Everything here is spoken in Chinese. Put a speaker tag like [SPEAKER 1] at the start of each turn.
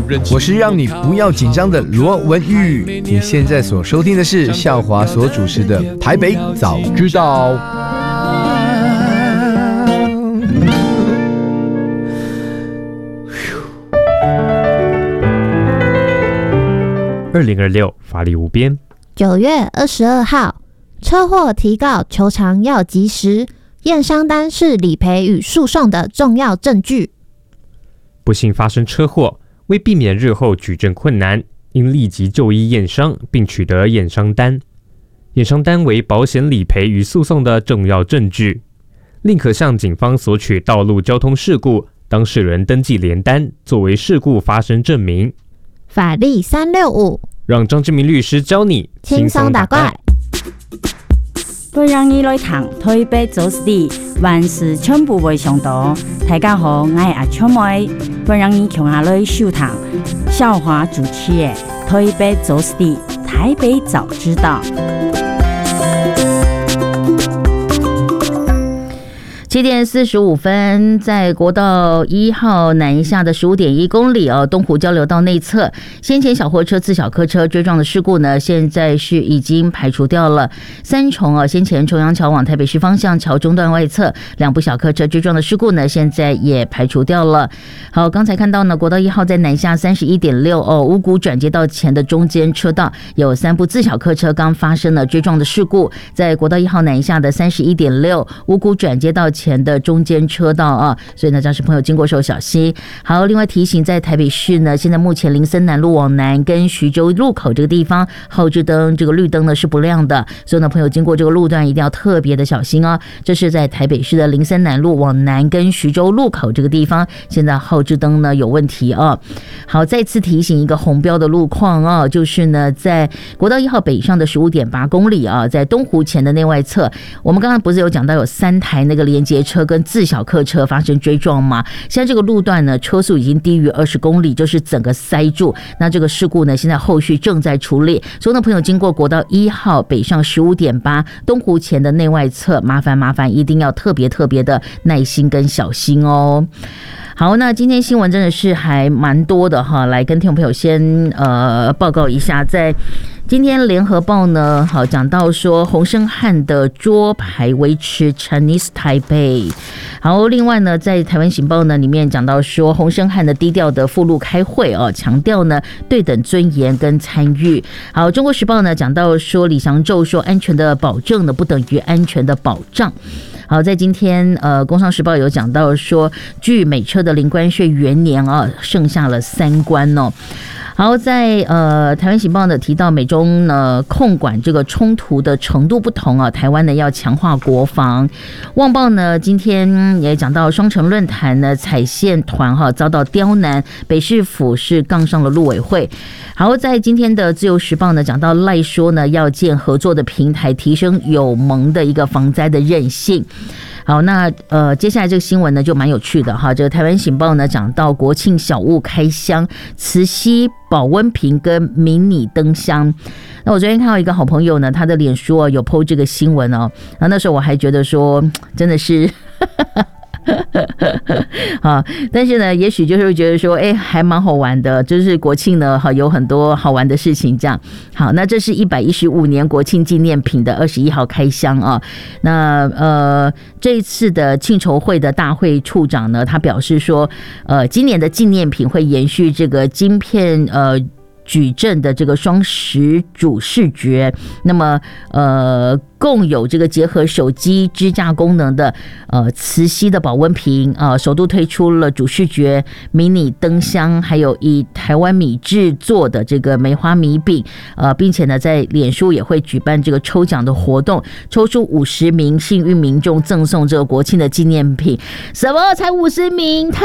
[SPEAKER 1] 我是让你不要紧张的罗文玉。你现在所收听的是孝华所主持的《台北早知道》。
[SPEAKER 2] 2026法力无边。
[SPEAKER 3] 9月22号，车祸提告求偿要及时，验伤单是理赔与诉讼的重要证据。
[SPEAKER 2] 不幸发生车祸，为避免日后举证困难，应立即就医验伤，并取得验伤单。验伤单为保险理赔与诉讼的重要证据，另可向警方索取道路交通事故当事人登记联单，作为事故发生证明。
[SPEAKER 3] 法律365，
[SPEAKER 2] 让张志明律师教你
[SPEAKER 3] 轻松打怪。
[SPEAKER 4] 本人已来谈台北走私万事全部未上道。大家好，我是阿秋妹。本人已从下来收谈孝华主持的台北走私台北早知道。
[SPEAKER 5] 7点45分，在国道1号南一下的15.1公里东湖交流道内侧，先前小货车、自小客车追撞的事故呢，现在是已经排除掉了。三重先前重阳桥往台北市方向桥中段外侧2部小客车追撞的事故呢，现在也排除掉了。好，刚才看到呢，国道1号在南下31.6五股转接道前的中间车道有3部自小客车刚发生了追撞的事故，在国道1号南下的31.6五股转接道前的中间车道所以呢，驾驶朋友经过时候小心。好，另外提醒，在台北市呢，现在目前林森南路往南跟徐州路口这个地方，后置灯这个绿灯呢是不亮的，所以呢，朋友经过这个路段一定要特别的小心哦。这是在台北市的林森南路往南跟徐州路口这个地方，现在后置灯呢有问题好，再次提醒一个红标的路况就是呢，在国道1号北上的15.8公里在东湖前的内外侧，我们刚刚不是有讲到有3台那个连接车跟自小客车发生追撞吗？现在这个路段呢，车速已经低于20公里，就是整个塞住。那这个事故呢，现在后续正在处理。所以呢，朋友经过国道1号北上15.8东湖前的内外侧，麻烦一定要特别的耐心跟小心哦。好，那今天新闻真的是还蛮多的来跟听众朋友先报告一下，在今天联合报呢，好讲到说洪胜汉的桌牌维持 Chinese Taipei。好，另外呢，在台湾行报呢里面讲到说洪胜汉的低调的附录开会强调呢对等尊严跟参与。好，中国时报呢讲到说李祥宙说安全的保证呢不等于安全的保障。好，在今天工商时报有讲到说，距美车的零关税元年剩下了3关好，在台湾行报呢提到美中呢控管这个冲突的程度不同台湾呢要强化国防。旺报呢今天也讲到双城论坛呢踩线团遭到刁难，北市府是杠上了陆委会。好，在今天的自由时报呢讲到赖说呢要建合作的平台，提升友盟的一个防灾的韧性。好，那接下来这个新闻呢就蛮有趣的这个台湾行报呢讲到国庆小物开箱，慈禧保温瓶跟迷你灯箱。那我昨天看到一个好朋友呢，他的脸书有 po 这个新闻然后那时候我还觉得说真的是好，但是呢也许就是觉得说还蛮好玩的，就是国庆呢有很多好玩的事情这样。好，那这是115年国庆纪念品的21号开箱那这一次的庆筹会的大会处长呢，他表示说今年的纪念品会延续这个晶片矩阵的这个双实主视觉，那么共有这个结合手机支架功能的磁吸的保温瓶首度推出了主视觉迷你灯箱，还有以台湾米制作的这个梅花米饼并且呢在脸书也会举办这个抽奖的活动，抽出50名幸运民众赠送这个国庆的纪念品。什么才50名？